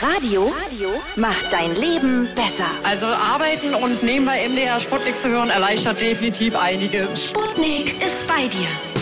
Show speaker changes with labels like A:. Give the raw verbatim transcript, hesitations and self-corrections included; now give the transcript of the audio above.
A: Radio, Radio macht dein Leben besser.
B: Also arbeiten und nebenbei M D R Sputnik zu hören, erleichtert definitiv einiges.
A: Sputnik ist bei dir.